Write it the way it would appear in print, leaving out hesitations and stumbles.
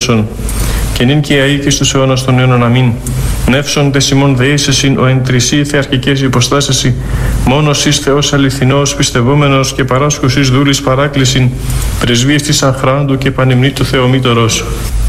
σώσον. Και νυν και αεί και στους αιώνας των αιώνων. Αμήν. Νεύσον τες ημών δεήσεσιν ο εν τρισί θεαρχικές υποστάσεσι, μόνος εις Θεός αληθινός, πιστευόμενος και παράσχος εις δούλης παράκλησιν, πρεσβείες της αχράντου και πανυμνήτου Θεομήτωρος.